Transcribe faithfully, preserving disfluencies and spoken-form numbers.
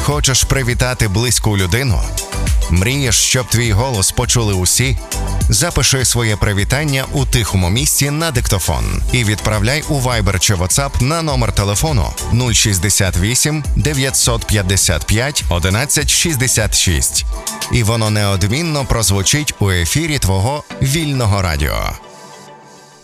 Хочеш привітати близьку людину? Мрієш, щоб твій голос почули усі? Запиши своє привітання у тихому місці на диктофон і відправляй у Viber чи WhatsApp на номер телефону нуль шістдесят вісім дев'ятсот п'ятдесят п'ять одинадцять шістдесят шість. І воно неодмінно прозвучить у ефірі твого вільного радіо.